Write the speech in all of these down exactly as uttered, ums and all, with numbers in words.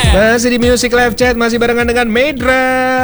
Masih di Music Live Chat, masih barengan dengan Medra.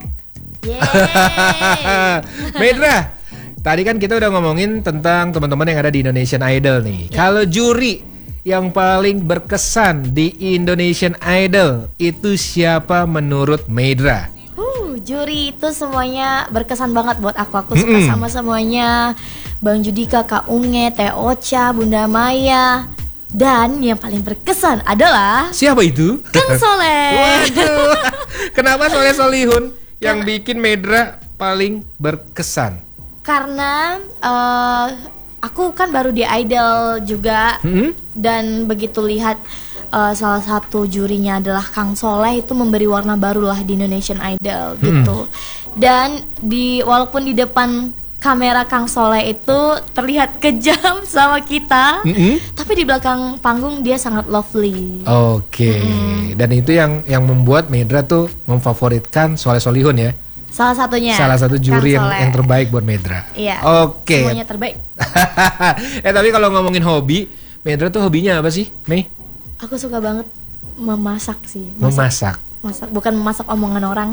Medra, tadi kan kita udah ngomongin tentang teman-teman yang ada di Indonesian Idol nih. Kalau juri yang paling berkesan di Indonesian Idol itu siapa menurut Medra? Uh, juri itu semuanya berkesan banget buat aku. Aku suka mm-hmm. sama semuanya. Bang Judika, Kak Unge, Teh Ocha, Bunda Maya. Dan yang paling berkesan adalah siapa itu? Kang Soleh. Waduh. Kenapa Soleh Solihun yang bikin Medra paling berkesan? Karena uh, aku kan baru di Idol juga, hmm? dan begitu lihat uh, salah satu jurinya adalah Kang Soleh, itu memberi warna baru lah di Indonesian Idol gitu. Hmm. Dan di walaupun di depan kamera Kang Soleh itu terlihat kejam sama kita, mm-hmm. tapi di belakang panggung dia sangat lovely. Oke, okay. mm. Dan itu yang yang membuat Medra tuh memfavoritkan Soleh Solihun ya. Salah satunya. Salah satu juri yang, yang terbaik buat Medra. Iya. Oke. Okay. Semuanya terbaik. eh tapi kalau ngomongin hobi, Medra tuh hobinya apa sih, Mei? Aku suka banget memasak sih. Masak. Memasak. Masak, bukan memasak omongan orang.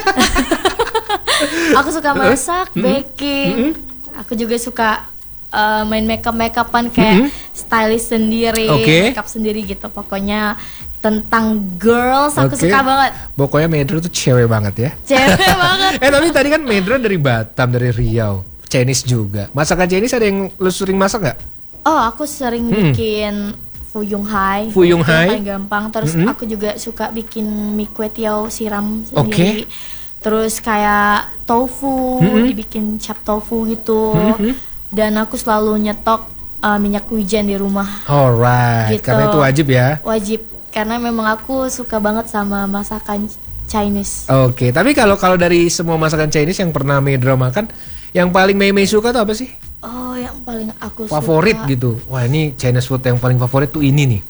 Aku suka masak, mm-hmm. baking. Mm-hmm. Aku juga suka uh, main makeup makeupan kayak mm-hmm. stylist sendiri, okay. makeup sendiri gitu. Pokoknya tentang girls aku okay. suka banget. Pokoknya Medra tuh cewek banget ya. Cewek banget. Eh tapi tadi kan Medra dari Batam, dari Riau, Chinese juga. Masakan Chinese ada yang lu sering masak nggak? Oh, aku sering hmm. bikin Fuyung Hai. Fuyung Hai. Paling gampang. Terus mm-hmm. aku juga suka bikin mie kue tiao siram sendiri. Okay. Terus kayak tofu, mm-hmm. dibikin cap tofu gitu. Mm-hmm. Dan aku selalu nyetok uh, minyak wijen di rumah. Alright, gitu. Karena itu wajib ya? Wajib, karena memang aku suka banget sama masakan Chinese. Oke, okay. Tapi kalau kalau dari semua masakan Chinese yang pernah Medra makan, yang paling Mei Mei suka tuh apa sih? Oh, yang paling aku favorit suka. gitu. Wah, ini Chinese food yang paling favorit tuh ini nih.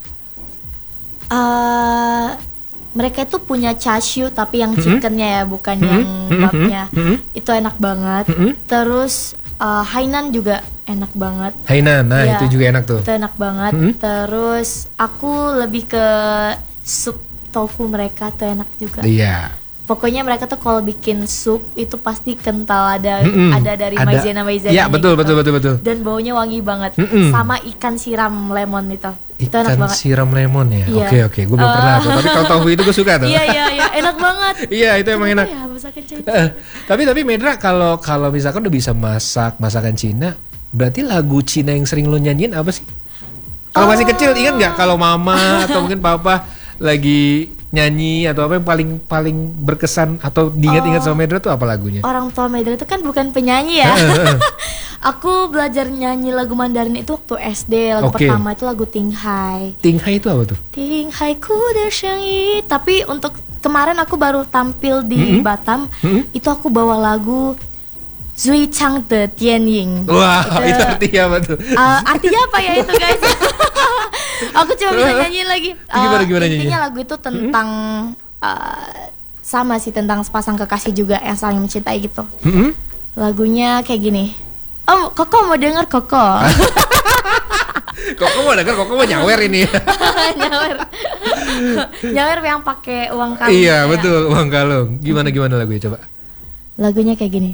Uh, mereka itu punya chashu tapi yang chickennya ya, bukan mm-hmm. yang babnya. Mm-hmm. Itu enak banget. Mm-hmm. Terus uh, Hainan juga enak banget. Hainan, nah ya, itu juga enak tuh. Itu enak banget. Mm-hmm. Terus aku lebih ke sup tofu mereka tuh enak juga. Iya. Pokoknya mereka tuh kalau bikin sup itu pasti kental, ada mm-hmm. ada dari ada. maizena maizena. Iya betul gitu. betul betul betul. Dan baunya wangi banget. Mm-hmm. Sama ikan siram lemon itu. Itu ikan enak banget. Siram lemon ya. Iya. Oke oke, gue belum uh. pernah tuh. Tapi kalau tofu itu gue suka tuh. Iya iya iya, enak banget. Iya itu emang enak. Ya, masakan Cina. Uh, tapi tapi Medra kalau kalau misalkan udah bisa masak masakan Cina, berarti lagu Cina yang sering lo nyanyiin apa sih? Kalau oh. masih kecil ingat nggak kalau mama atau mungkin papa lagi nyanyi atau apa yang paling paling berkesan atau diingat-ingat oh, sama Medra tuh apa lagunya? Orang tua Medra itu kan bukan penyanyi ya. Aku belajar nyanyi lagu Mandarin itu waktu S D. Lagu okay. pertama itu lagu Ting Hai. Ting Hai itu apa tuh? Ting Hai ku de sheng yi. Tapi untuk kemarin aku baru tampil di mm-hmm. Batam. Mm-hmm. Itu aku bawa lagu Zui Chang de Tian Ying. Wah, itu, itu artinya apa tuh? Uh, artinya apa ya itu guys? Aku cuma bisa nyanyiin lagi. Uh, gimana, gimana intinya nyanyi? lagu itu tentang mm-hmm. uh, sama sih, tentang sepasang kekasih juga yang saling mencintai gitu. Mm-hmm. Lagunya kayak gini. Oh, Koko mau denger Koko. Koko mau denger, Koko mau nyawer ini. Nyawer. Nyawer yang pakai uang kalung. Iya, betul, uang kalung. Gimana gimana lagunya coba? Lagunya kayak gini.